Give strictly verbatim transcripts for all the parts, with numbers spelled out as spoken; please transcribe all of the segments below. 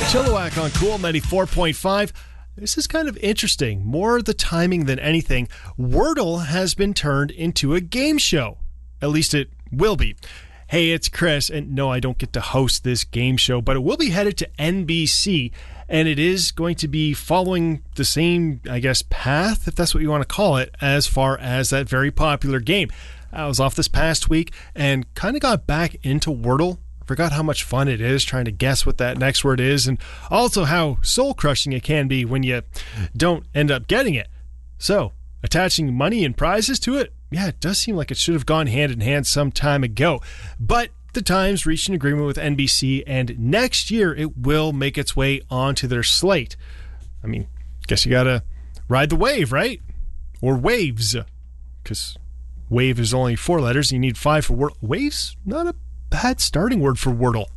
Chilliwack on Cool ninety-four point five. This is kind of interesting. More the timing than anything. Wordle has been turned into a game show. At least it will be. Hey, it's Chris, and no, I don't get to host this game show, but it will be headed to N B C, and it is going to be following the same, I guess, path, if that's what you want to call it, as far as that very popular game. I was off this past week and kind of got back into Wordle. Forgot how much fun it is trying to guess what that next word is, and also how soul-crushing it can be when you don't end up getting it. So, attaching money and prizes to it, yeah, it does seem like it should have gone hand in hand some time ago. But the Times reached an agreement with N B C, and next year it will make its way onto their slate. I mean, guess you gotta ride the wave, right? Or waves, because wave is only four letters, and you need five for word. Waves? Not a bad starting word for Wordle.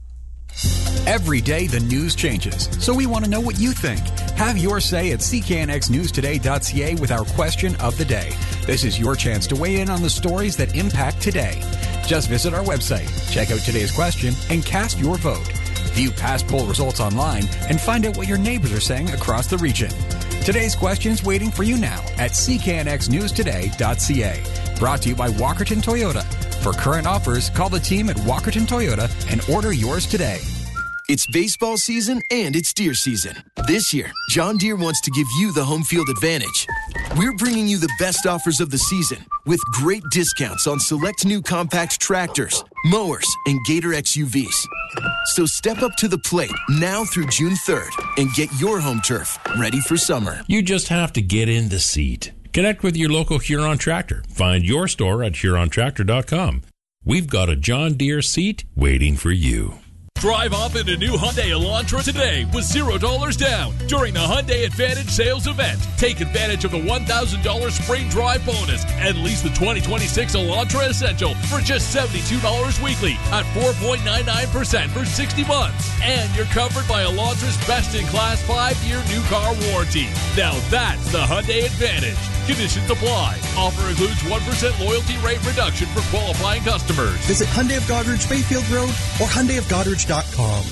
Every day the news changes, so we want to know what you think. Have your say at c k n x news today dot c a with our question of the day. This is your chance to weigh in on the stories that impact today. Just visit our website, check out today's question, and cast your vote. View past poll results online and find out what your neighbors are saying across the region. Today's question's waiting for you now at c k n x news today dot c a. Brought to you by Walkerton Toyota. For current offers, call the team at Walkerton Toyota and order yours today. It's baseball season and it's deer season. This year, John Deere wants to give you the home field advantage. We're bringing you the best offers of the season with great discounts on select new compact tractors, mowers, and Gator X U Vs. So step up to the plate now through June third and get your home turf ready for summer. You just have to get in the seat. Connect with your local Huron Tractor. Find your store at huron tractor dot com. We've got a John Deere seat waiting for you. Drive off in a new Hyundai Elantra today with zero dollars down during the Hyundai Advantage sales event. Take advantage of the one thousand dollars spring drive bonus and lease the twenty twenty-six Elantra Essential for just seventy-two dollars weekly at four point nine nine percent for sixty months. And you're covered by Elantra's best-in-class five-year new car warranty. Now that's the Hyundai Advantage. Conditions apply. Offer includes one percent loyalty rate reduction for qualifying customers. Visit Hyundai of Goderich Bayfield Road or Hyundai of Goderich dot com.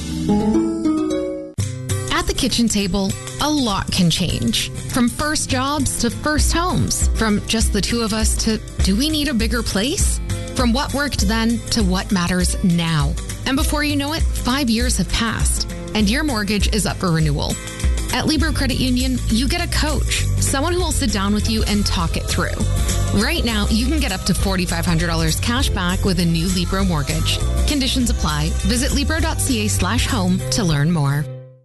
At the kitchen table, a lot can change. From first jobs to first homes. From just the two of us to, do we need a bigger place? From what worked then to what matters now. And before you know it, five years have passed, and your mortgage is up for renewal. At Libro Credit Union, you get a coach, someone who will sit down with you and talk it through. Right now, you can get up to four thousand five hundred dollars cash back with a new Libro mortgage. Conditions apply. Visit libro dot c a slash home to learn more.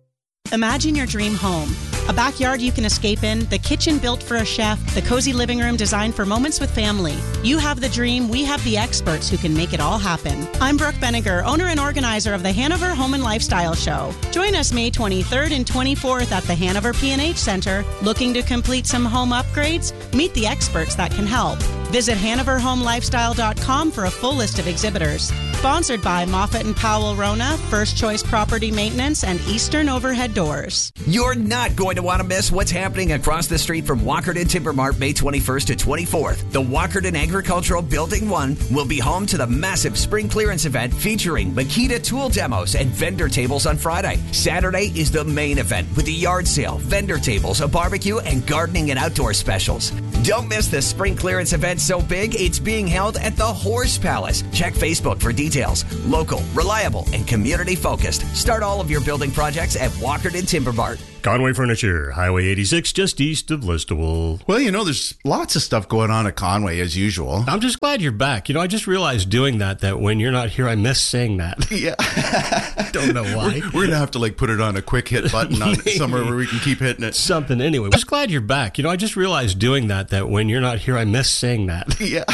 Imagine your dream home. A backyard you can escape in, the kitchen built for a chef, the cozy living room designed for moments with family. You have the dream, we have the experts who can make it all happen. I'm Brooke Benniger, owner and organizer of the Hanover Home and Lifestyle Show. Join us May twenty-third and twenty-fourth at the Hanover P and H Center. Looking to complete some home upgrades? Meet the experts that can help. Visit hanover home lifestyle dot com for a full list of exhibitors. Sponsored by Moffett and Powell Rona, First Choice Property Maintenance, and Eastern Overhead Doors. You're not going to want to miss what's happening across the street from Walkerton Timber Mart May twenty-first to twenty-fourth. The Walkerton Agricultural Building one will be home to the massive spring clearance event featuring Makita tool demos and vendor tables on Friday. Saturday is the main event with the yard sale, vendor tables, a barbecue, and gardening and outdoor specials. Don't miss the spring clearance event so big it's being held at the Horse Palace. Check Facebook for details. Local, reliable, and community focused. Start all of your building projects at Walkerton Timber Mart. Conway Furniture, Highway eighty-six, just east of Listowel. Well, you know, there's lots of stuff going on at Conway as usual. I'm just glad you're back. You know, I just realized doing that, that when you're not here, I miss saying that. Yeah. Don't know why. We're, we're going to have to, like, put it on a quick hit button on somewhere where we can keep hitting it. Something anyway. Just glad you're back. You know, I just realized doing that, that when you're not here, I miss saying that. Yeah.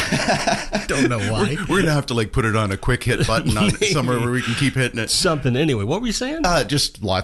Don't know why. We're, we're going to have to, like, put it on a quick hit button on somewhere where we can keep hitting it. Something anyway. What were you saying? Uh, just lots